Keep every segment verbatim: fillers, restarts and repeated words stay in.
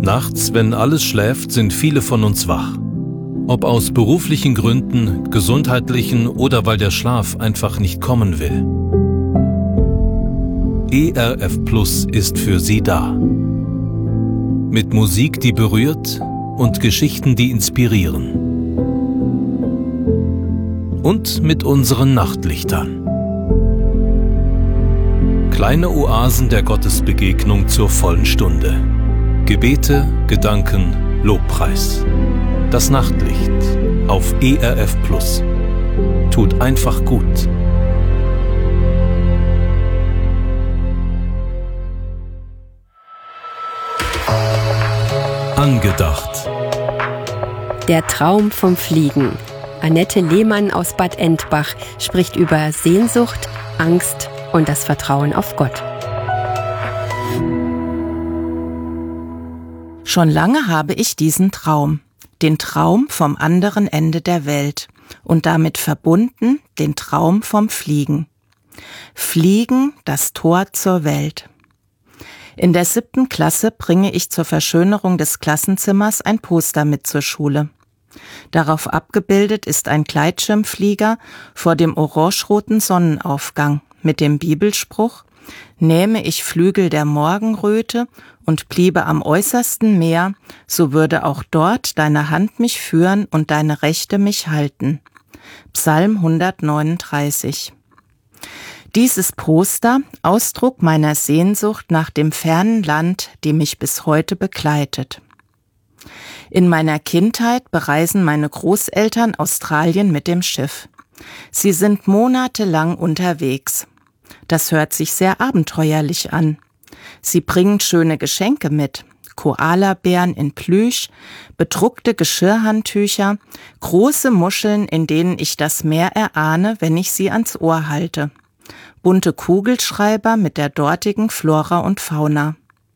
Nachts, wenn alles schläft, sind viele von uns wach. Ob aus beruflichen Gründen, gesundheitlichen oder weil der Schlaf einfach nicht kommen will. E R F Plus ist für Sie da. Mit Musik, die berührt und Geschichten, die inspirieren. Und mit unseren Nachtlichtern. Kleine Oasen der Gottesbegegnung zur vollen Stunde. Gebete, Gedanken, Lobpreis. Das Nachtlicht auf E R F Plus. Tut einfach gut. Angedacht. Der Traum vom Fliegen. Annette Lehmann aus Bad Endbach spricht über Sehnsucht, Angst und das Vertrauen auf Gott. Schon lange habe ich diesen Traum, den Traum vom anderen Ende der Welt und damit verbunden den Traum vom Fliegen. Fliegen, das Tor zur Welt. In der siebten Klasse bringe ich zur Verschönerung des Klassenzimmers ein Poster mit zur Schule. Darauf abgebildet ist ein Gleitschirmflieger vor dem orangeroten Sonnenaufgang mit dem Bibelspruch: Nähme ich Flügel der Morgenröte und bliebe am äußersten Meer, so würde auch dort deine Hand mich führen und deine Rechte mich halten. Psalm hundertneununddreißig. Dieses Poster, Ausdruck meiner Sehnsucht nach dem fernen Land, die mich bis heute begleitet. In meiner Kindheit bereisen meine Großeltern Australien mit dem Schiff. Sie sind monatelang unterwegs. Das hört sich sehr abenteuerlich an. Sie bringen schöne Geschenke mit. Koalabären in Plüsch, bedruckte Geschirrhandtücher, große Muscheln, in denen ich das Meer erahne, wenn ich sie ans Ohr halte. Bunte Kugelschreiber mit der dortigen Flora und Fauna.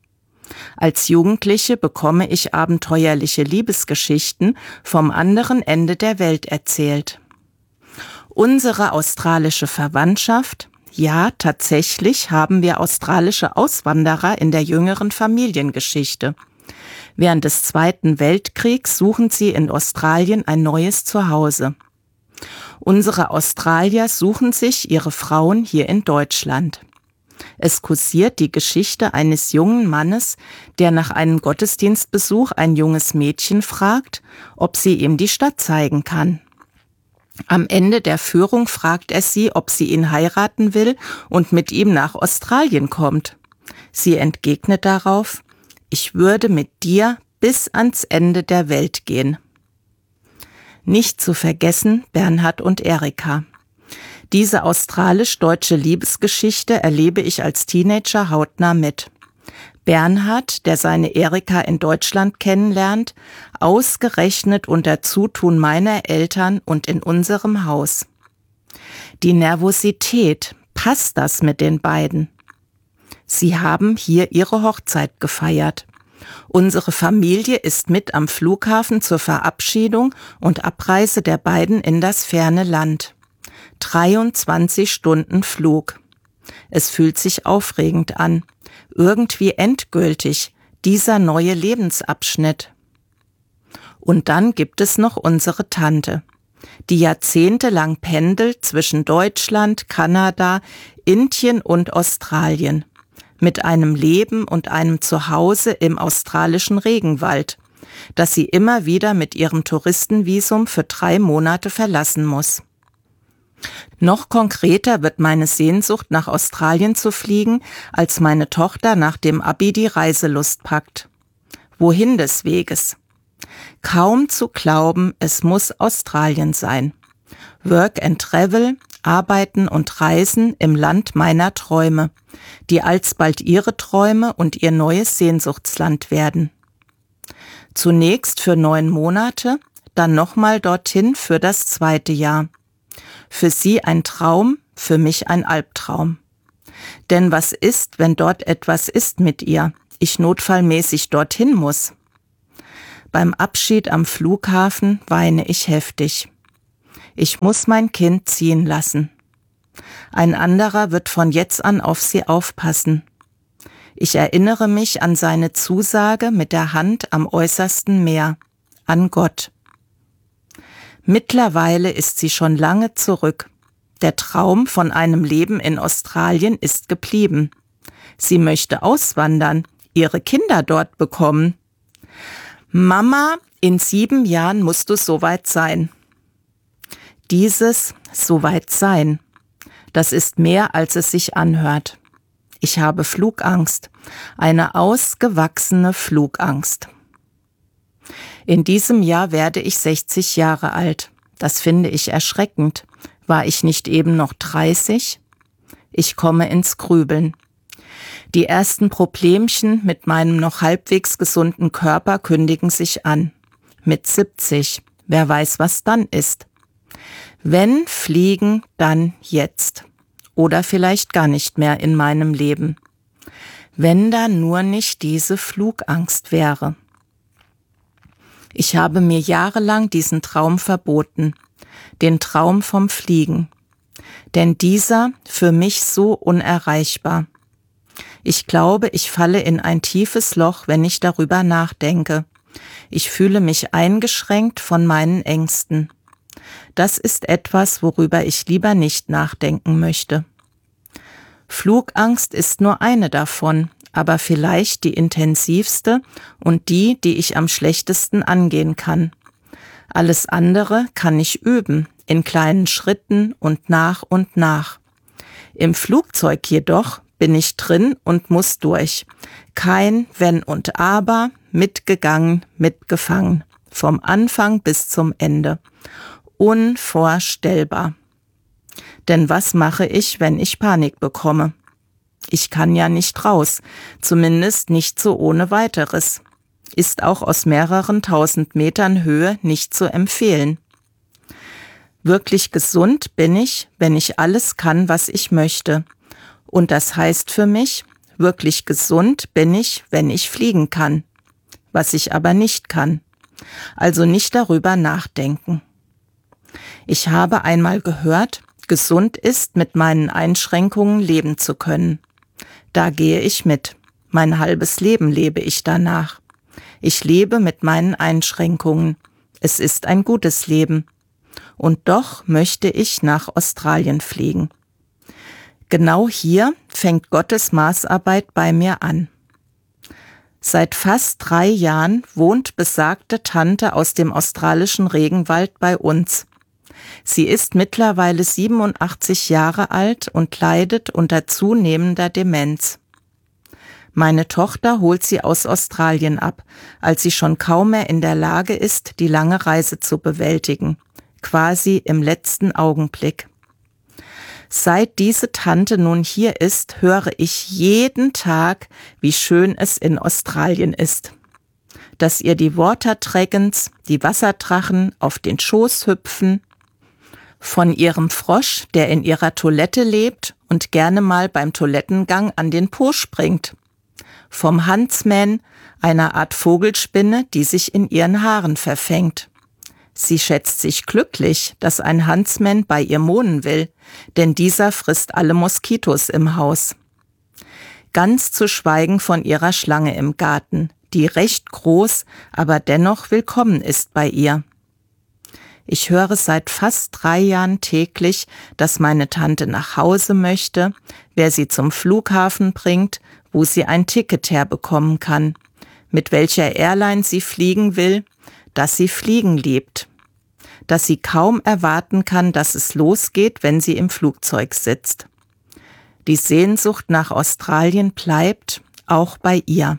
Als Jugendliche bekomme ich abenteuerliche Liebesgeschichten vom anderen Ende der Welt erzählt. Unsere australische Verwandtschaft, ja, tatsächlich haben wir australische Auswanderer in der jüngeren Familiengeschichte. Während des Zweiten Weltkriegs suchen sie in Australien ein neues Zuhause. Unsere Australier suchen sich ihre Frauen hier in Deutschland. Es kursiert die Geschichte eines jungen Mannes, der nach einem Gottesdienstbesuch ein junges Mädchen fragt, ob sie ihm die Stadt zeigen kann. Am Ende der Führung fragt er sie, ob sie ihn heiraten will und mit ihm nach Australien kommt. Sie entgegnet darauf: Ich würde mit dir bis ans Ende der Welt gehen. Nicht zu vergessen Bernhard und Erika. Diese australisch-deutsche Liebesgeschichte erlebe ich als Teenager hautnah mit. Bernhard, der seine Erika in Deutschland kennenlernt, ausgerechnet unter Zutun meiner Eltern und in unserem Haus. Die Nervosität, passt das mit den beiden? Sie haben hier ihre Hochzeit gefeiert. Unsere Familie ist mit am Flughafen zur Verabschiedung und Abreise der beiden in das ferne Land. dreiundzwanzig Stunden Flug. Es fühlt sich aufregend an. Irgendwie endgültig, dieser neue Lebensabschnitt. Und dann gibt es noch unsere Tante, die jahrzehntelang pendelt zwischen Deutschland, Kanada, Indien und Australien, mit einem Leben und einem Zuhause im australischen Regenwald, das sie immer wieder mit ihrem Touristenvisum für drei Monate verlassen muss. Noch konkreter wird meine Sehnsucht, nach Australien zu fliegen, als meine Tochter nach dem Abi die Reiselust packt. Wohin des Weges? Kaum zu glauben, es muss Australien sein. Work and Travel, Arbeiten und Reisen im Land meiner Träume, die alsbald ihre Träume und ihr neues Sehnsuchtsland werden. Zunächst für neun Monate, dann nochmal dorthin für das zweite Jahr. Für sie ein Traum, für mich ein Albtraum. Denn was ist, wenn dort etwas ist mit ihr, ich notfallmäßig dorthin muss? Beim Abschied am Flughafen weine ich heftig. Ich muss mein Kind ziehen lassen. Ein anderer wird von jetzt an auf sie aufpassen. Ich erinnere mich an seine Zusage mit der Hand am äußersten Meer, an Gott. Mittlerweile ist sie schon lange zurück. Der Traum von einem Leben in Australien ist geblieben. Sie möchte auswandern, ihre Kinder dort bekommen. Mama, in sieben Jahren musst du soweit sein. Dieses soweit sein, das ist mehr, als es sich anhört. Ich habe Flugangst, eine ausgewachsene Flugangst. In diesem Jahr werde ich sechzig Jahre alt. Das finde ich erschreckend. War ich nicht eben noch dreißig? Ich komme ins Grübeln. Die ersten Problemchen mit meinem noch halbwegs gesunden Körper kündigen sich an. Mit siebzig. Wer weiß, was dann ist. Wenn fliegen, dann jetzt. Oder vielleicht gar nicht mehr in meinem Leben. Wenn da nur nicht diese Flugangst wäre. Ich habe mir jahrelang diesen Traum verboten, den Traum vom Fliegen, denn dieser für mich so unerreichbar. Ich glaube, ich falle in ein tiefes Loch, wenn ich darüber nachdenke. Ich fühle mich eingeschränkt von meinen Ängsten. Das ist etwas, worüber ich lieber nicht nachdenken möchte. Flugangst ist nur eine davon, aber vielleicht die intensivste und die, die ich am schlechtesten angehen kann. Alles andere kann ich üben, in kleinen Schritten und nach und nach. Im Flugzeug jedoch bin ich drin und muss durch. Kein Wenn und Aber, mitgegangen, mitgefangen. Vom Anfang bis zum Ende. Unvorstellbar. Denn was mache ich, wenn ich Panik bekomme? Ich kann ja nicht raus, zumindest nicht so ohne weiteres. Ist auch aus mehreren tausend Metern Höhe nicht zu empfehlen. Wirklich gesund bin ich, wenn ich alles kann, was ich möchte. Und das heißt für mich, wirklich gesund bin ich, wenn ich fliegen kann. Was ich aber nicht kann. Also nicht darüber nachdenken. Ich habe einmal gehört, gesund ist, mit meinen Einschränkungen leben zu können. Da gehe ich mit. Mein halbes Leben lebe ich danach. Ich lebe mit meinen Einschränkungen. Es ist ein gutes Leben. Und doch möchte ich nach Australien fliegen. Genau hier fängt Gottes Maßarbeit bei mir an. Seit fast drei Jahren wohnt besagte Tante aus dem australischen Regenwald bei uns. Sie ist mittlerweile siebenundachtzig Jahre alt und leidet unter zunehmender Demenz. Meine Tochter holt sie aus Australien ab, als sie schon kaum mehr in der Lage ist, die lange Reise zu bewältigen, quasi im letzten Augenblick. Seit diese Tante nun hier ist, höre ich jeden Tag, wie schön es in Australien ist. Dass ihr die Water Dragons, die Wasserdrachen, auf den Schoß hüpfen, von ihrem Frosch, der in ihrer Toilette lebt und gerne mal beim Toilettengang an den Po springt. Vom Huntsman, einer Art Vogelspinne, die sich in ihren Haaren verfängt. Sie schätzt sich glücklich, dass ein Huntsman bei ihr wohnen will, denn dieser frisst alle Moskitos im Haus. Ganz zu schweigen von ihrer Schlange im Garten, die recht groß, aber dennoch willkommen ist bei ihr. Ich höre seit fast drei Jahren täglich, dass meine Tante nach Hause möchte, wer sie zum Flughafen bringt, wo sie ein Ticket herbekommen kann, mit welcher Airline sie fliegen will, dass sie fliegen liebt, dass sie kaum erwarten kann, dass es losgeht, wenn sie im Flugzeug sitzt. Die Sehnsucht nach Australien bleibt auch bei ihr.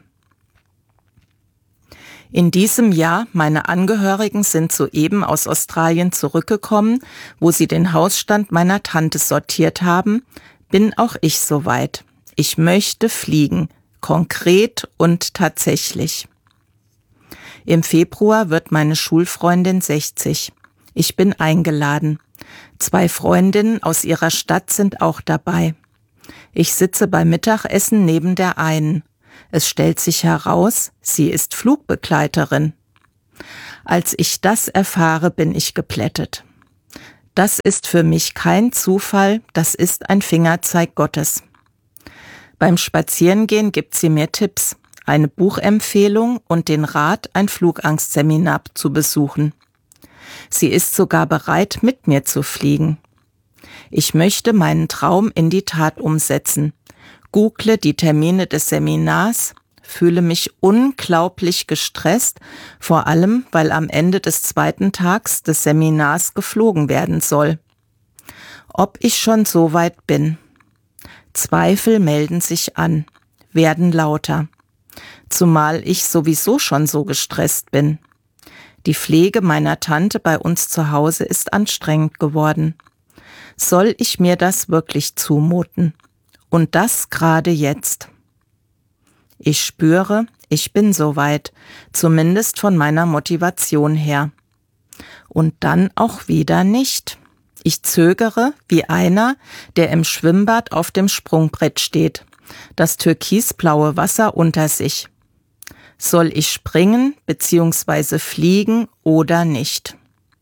In diesem Jahr, meine Angehörigen sind soeben aus Australien zurückgekommen, wo sie den Hausstand meiner Tante sortiert haben, bin auch ich soweit. Ich möchte fliegen, konkret und tatsächlich. Im Februar wird meine Schulfreundin sechzig. Ich bin eingeladen. Zwei Freundinnen aus ihrer Stadt sind auch dabei. Ich sitze beim Mittagessen neben der einen. Es stellt sich heraus, sie ist Flugbegleiterin. Als ich das erfahre, bin ich geplättet. Das ist für mich kein Zufall, das ist ein Fingerzeig Gottes. Beim Spazierengehen gibt sie mir Tipps, eine Buchempfehlung und den Rat, ein Flugangstseminar zu besuchen. Sie ist sogar bereit, mit mir zu fliegen. Ich möchte meinen Traum in die Tat umsetzen, google die Termine des Seminars, fühle mich unglaublich gestresst, vor allem, weil am Ende des zweiten Tags des Seminars geflogen werden soll. Ob ich schon so weit bin? Zweifel melden sich an, werden lauter, zumal ich sowieso schon so gestresst bin. Die Pflege meiner Tante bei uns zu Hause ist anstrengend geworden. Soll ich mir das wirklich zumuten? Und das gerade jetzt. Ich spüre, ich bin soweit, zumindest von meiner Motivation her. Und dann auch wieder nicht. Ich zögere wie einer, der im Schwimmbad auf dem Sprungbrett steht, das türkisblaue Wasser unter sich. Soll ich springen bzw. fliegen oder nicht?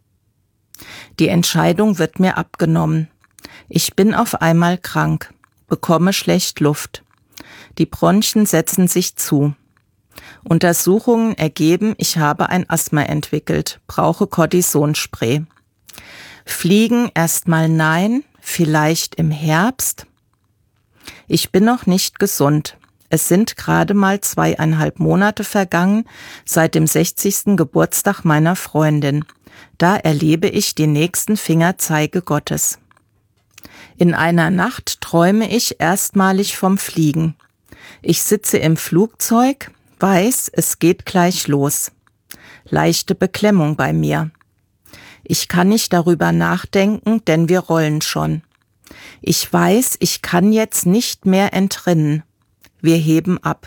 Die Entscheidung wird mir abgenommen. Ich bin auf einmal krank, bekomme schlecht Luft. Die Bronchien setzen sich zu. Untersuchungen ergeben, ich habe ein Asthma entwickelt, brauche Cortisonspray. Fliegen erstmal nein, vielleicht im Herbst. Ich bin noch nicht gesund. Es sind gerade mal zweieinhalb Monate vergangen seit dem sechzigsten Geburtstag meiner Freundin. Da erlebe ich die nächsten Fingerzeige Gottes. In einer Nacht träume ich erstmalig vom Fliegen. Ich sitze im Flugzeug, weiß, es geht gleich los. Leichte Beklemmung bei mir. Ich kann nicht darüber nachdenken, denn wir rollen schon. Ich weiß, ich kann jetzt nicht mehr entrinnen. Wir heben ab.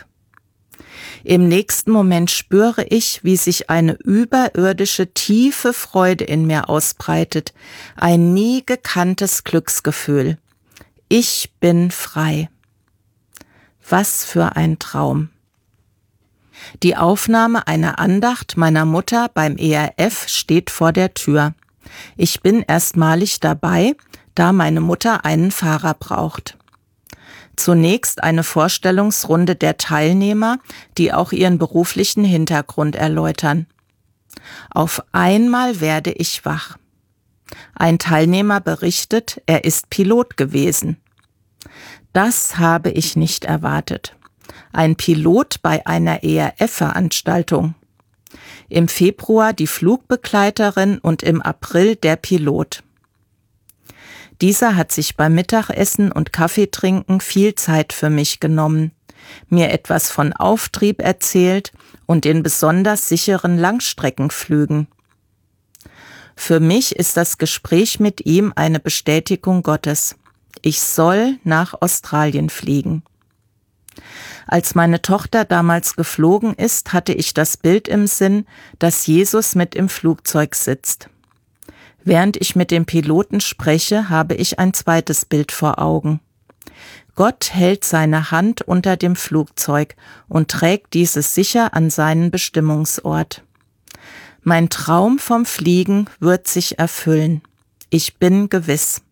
Im nächsten Moment spüre ich, wie sich eine überirdische tiefe Freude in mir ausbreitet, ein nie gekanntes Glücksgefühl. Ich bin frei. Was für ein Traum. Die Aufnahme einer Andacht meiner Mutter beim E R F steht vor der Tür. Ich bin erstmalig dabei, da meine Mutter einen Fahrer braucht. Zunächst eine Vorstellungsrunde der Teilnehmer, die auch ihren beruflichen Hintergrund erläutern. Auf einmal werde ich wach. Ein Teilnehmer berichtet, er ist Pilot gewesen. Das habe ich nicht erwartet. Ein Pilot bei einer E R F-Veranstaltung. Im Februar die Flugbegleiterin und im April der Pilot. Dieser hat sich beim Mittagessen und Kaffeetrinken viel Zeit für mich genommen, mir etwas von Auftrieb erzählt und den besonders sicheren Langstreckenflügen. Für mich ist das Gespräch mit ihm eine Bestätigung Gottes. Ich soll nach Australien fliegen. Als meine Tochter damals geflogen ist, hatte ich das Bild im Sinn, dass Jesus mit im Flugzeug sitzt. Während ich mit dem Piloten spreche, habe ich ein zweites Bild vor Augen. Gott hält seine Hand unter dem Flugzeug und trägt dieses sicher an seinen Bestimmungsort. Mein Traum vom Fliegen wird sich erfüllen. Ich bin gewiss.